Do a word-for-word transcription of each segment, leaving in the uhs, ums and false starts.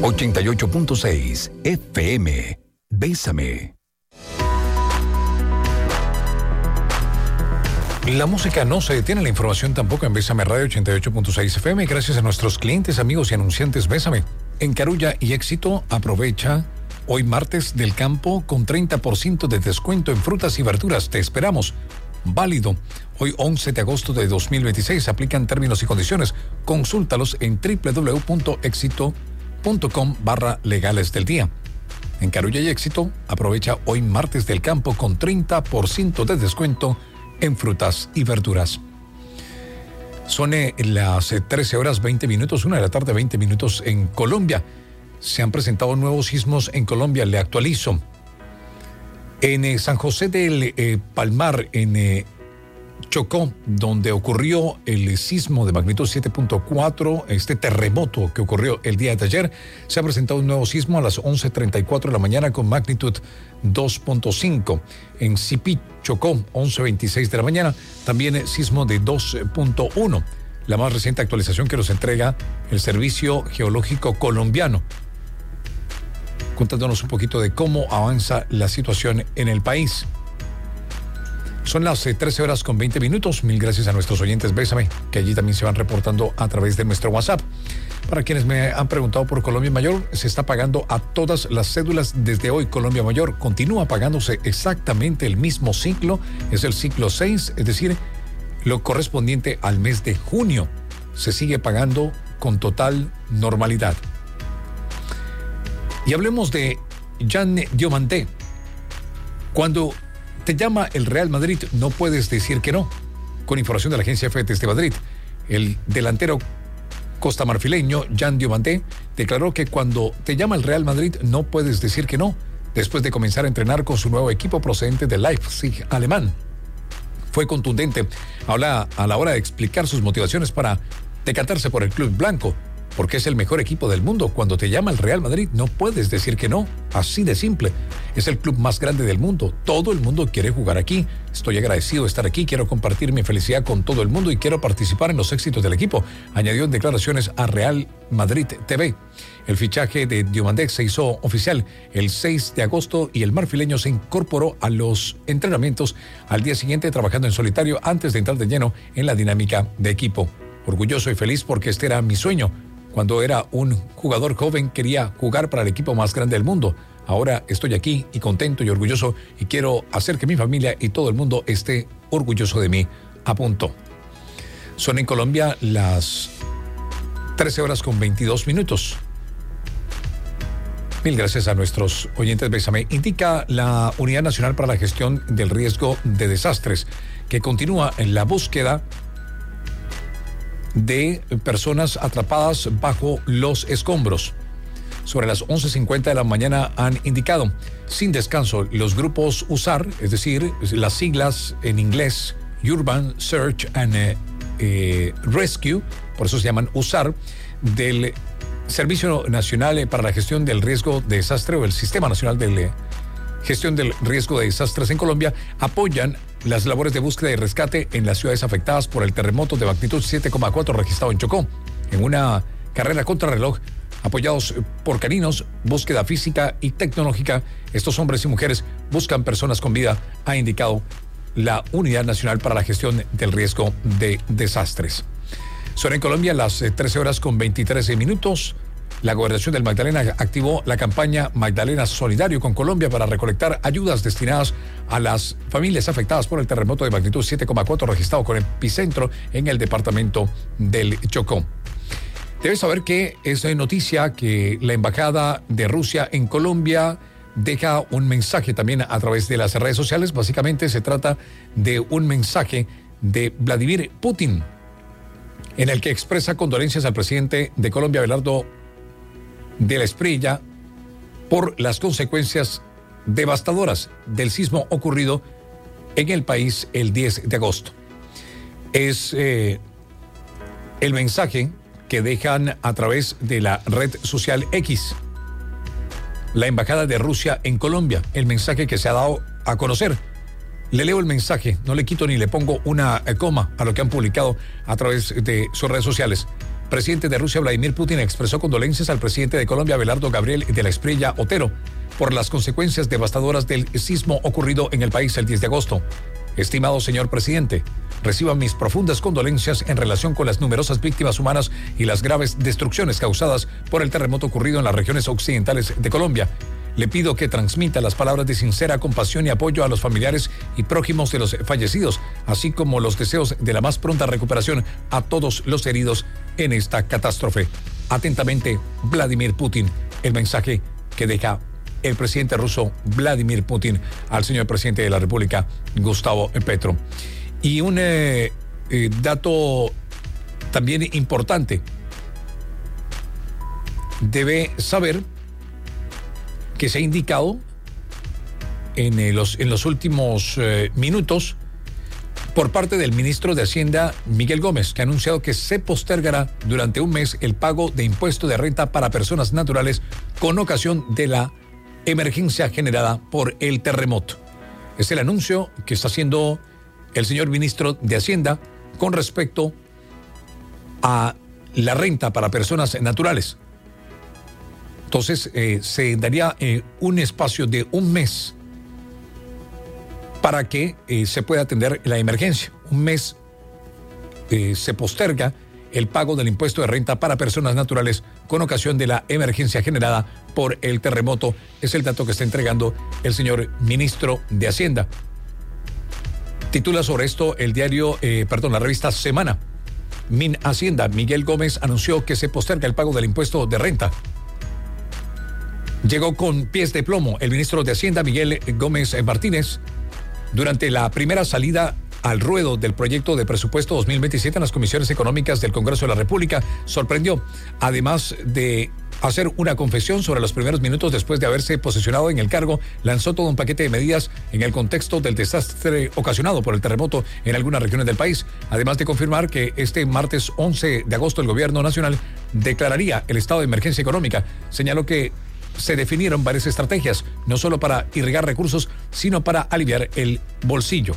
ochenta y ocho punto seis F M. Bésame. La música no se detiene, la información tampoco en Bésame Radio ochenta y ocho punto seis F M, gracias a nuestros clientes, amigos y anunciantes. Bésame. En Carulla y Éxito, aprovecha hoy martes del campo con treinta por ciento de descuento en frutas y verduras. Te esperamos. Válido hoy once de agosto de dos mil veintiséis. Aplican términos y condiciones. Consúltalos en doble u doble u doble u punto éxito punto com barra legales del día. En Carulla y Éxito, aprovecha hoy martes del campo con treinta por ciento de descuento en frutas y verduras. Son eh, las eh, trece horas veinte minutos, una de la tarde, veinte minutos en Colombia. Se han presentado nuevos sismos en Colombia, le actualizo. En eh, San José del eh, Palmar, en eh, Chocó, donde ocurrió el sismo de magnitud siete punto cuatro, este terremoto que ocurrió el día de ayer, se ha presentado un nuevo sismo a las once treinta y cuatro de la mañana con magnitud dos punto cinco. En Sipí, Chocó, once veintiséis de la mañana, también sismo de dos punto uno. La más reciente actualización que nos entrega el Servicio Geológico Colombiano, contándonos un poquito de cómo avanza la situación en el país. Son las eh, trece horas con veinte minutos. Mil gracias a nuestros oyentes Bésame, que allí también se van reportando a través de nuestro WhatsApp. Para quienes me han preguntado por Colombia Mayor, se está pagando a todas las cédulas desde hoy. Colombia Mayor continúa pagándose exactamente el mismo ciclo. Es el ciclo seis, es decir, lo correspondiente al mes de junio. Se sigue pagando con total normalidad. Y hablemos de Jan Diomandé. Cuando te llama el Real Madrid, no puedes decir que no. Con información de la agencia F desde Madrid, el delantero costamarfileño Jan Diomandé declaró que cuando te llama el Real Madrid no puedes decir que no, después de comenzar a entrenar con su nuevo equipo procedente de Leipzig alemán. Fue contundente habla a la hora de explicar sus motivaciones para decantarse por el club blanco, porque es el mejor equipo del mundo. Cuando te llama el Real Madrid no puedes decir que no, así de simple. Es el club más grande del mundo, todo el mundo quiere jugar aquí. Estoy agradecido de estar aquí, quiero compartir mi felicidad con todo el mundo y quiero participar en los éxitos del equipo, añadió en declaraciones a Real Madrid T V. El fichaje de Diomandé se hizo oficial el seis de agosto y el marfileño se incorporó a los entrenamientos al día siguiente, trabajando en solitario antes de entrar de lleno en la dinámica de equipo. Orgulloso y feliz porque este era mi sueño. Cuando era un jugador joven quería jugar para el equipo más grande del mundo. Ahora estoy aquí y contento y orgulloso y quiero hacer que mi familia y todo el mundo esté orgulloso de mí, apuntó. Son en Colombia las trece horas con veintidós minutos. Mil gracias a nuestros oyentes Bésame. Indica la Unidad Nacional para la Gestión del Riesgo de Desastres que continúa en la búsqueda de personas atrapadas bajo los escombros. Sobre las once cincuenta de la mañana han indicado, sin descanso, los grupos U S A R, es decir, las siglas en inglés Urban Search and eh, eh, Rescue, por eso se llaman U S A R, del Servicio Nacional para la Gestión del Riesgo de Desastre o el Sistema Nacional de Gestión del Riesgo de Desastres en Colombia, apoyan las labores de búsqueda y rescate en las ciudades afectadas por el terremoto de magnitud siete coma cuatro registrado en Chocó. En una carrera contrarreloj, apoyados por caninos, búsqueda física y tecnológica, estos hombres y mujeres buscan personas con vida, ha indicado la Unidad Nacional para la Gestión del Riesgo de Desastres. Son en Colombia las trece horas con veintitrés minutos. La Gobernación del Magdalena activó la campaña Magdalena Solidario con Colombia para recolectar ayudas destinadas a las familias afectadas por el terremoto de magnitud siete coma cuatro registrado con epicentro en el departamento del Chocó. Debes saber que es noticia que la Embajada de Rusia en Colombia deja un mensaje también a través de las redes sociales. Básicamente se trata de un mensaje de Vladimir Putin, en el que expresa condolencias al presidente de Colombia, Abelardo de la Espriella, por las consecuencias devastadoras del sismo ocurrido en el país el diez de agosto. Es eh, el mensaje que dejan a través de la red social X, la Embajada de Rusia en Colombia, el mensaje que se ha dado a conocer. Le leo el mensaje, no le quito ni le pongo una coma a lo que han publicado a través de sus redes sociales. presidente de Rusia, Vladimir Putin, expresó condolencias al presidente de Colombia, Abelardo Gabriel de la Espriella Otero, por las consecuencias devastadoras del sismo ocurrido en el país el diez de agosto. Estimado señor presidente, reciba mis profundas condolencias en relación con las numerosas víctimas humanas y las graves destrucciones causadas por el terremoto ocurrido en las regiones occidentales de Colombia. Le pido que transmita las palabras de sincera compasión y apoyo a los familiares y prójimos de los fallecidos, así como los deseos de la más pronta recuperación a todos los heridos en esta catástrofe. Atentamente, Vladimir Putin. El mensaje que deja el presidente ruso Vladimir Putin al señor presidente de la República, Gustavo Petro. Y un eh, eh, dato también importante. Debe saber que se ha indicado en, eh, los, en los últimos eh, minutos por parte del ministro de Hacienda, Miguel Gómez, que ha anunciado que se postergará durante un mes el pago de impuesto de renta para personas naturales con ocasión de la emergencia generada por el terremoto. Es el anuncio que está haciendo el señor ministro de Hacienda con respecto a la renta para personas naturales. Entonces, eh, se daría eh, un espacio de un mes para que eh, se pueda atender la emergencia. Un mes eh, se posterga el pago del impuesto de renta para personas naturales con ocasión de la emergencia generada por el terremoto. Es el dato que está entregando el señor ministro de Hacienda. Titula sobre esto el diario, eh, perdón, la revista Semana. Min Hacienda, Miguel Gómez anunció que se posterga el pago del impuesto de renta. Llegó con pies de plomo el ministro de Hacienda, Miguel Gómez Martínez, durante la primera salida al ruedo del proyecto de presupuesto dos mil veintisiete en las comisiones económicas del Congreso de la República. Sorprendió, además de hacer una confesión sobre los primeros minutos después de haberse posesionado en el cargo, lanzó todo un paquete de medidas en el contexto del desastre ocasionado por el terremoto en algunas regiones del país, además de confirmar que este martes once de agosto el gobierno nacional declararía el estado de emergencia económica. Señaló que se definieron varias estrategias, no solo para irrigar recursos, sino para aliviar el bolsillo.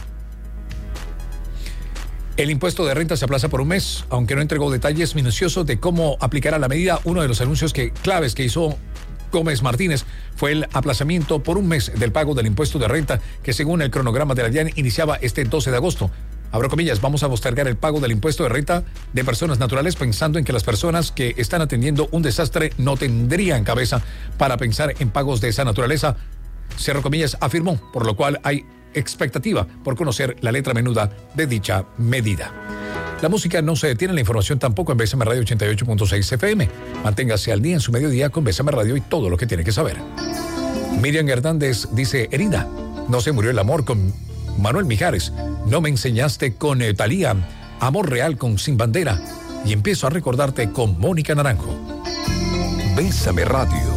El impuesto de renta se aplaza por un mes, aunque no entregó detalles minuciosos de cómo aplicará la medida. Uno de los anuncios que, claves que hizo Gómez Martínez fue el aplazamiento por un mes del pago del impuesto de renta, que según el cronograma de la DIAN iniciaba este doce de agosto. Abro comillas, vamos a postergar el pago del impuesto de renta de personas naturales pensando en que las personas que están atendiendo un desastre no tendrían cabeza para pensar en pagos de esa naturaleza. Cierro comillas, afirmó, por lo cual hay expectativa por conocer la letra menuda de dicha medida. La música no se detiene, la información tampoco en B S M Radio ochenta y ocho punto seis F M. Manténgase al día en su mediodía con B S M Radio y todo lo que tiene que saber. Miriam Hernández dice, herida, no se murió el amor con Manuel Mijares, no me enseñaste con eh, Thalía, Amor Real con Sin Bandera, y empiezo a recordarte con Mónica Naranjo. Bésame Radio.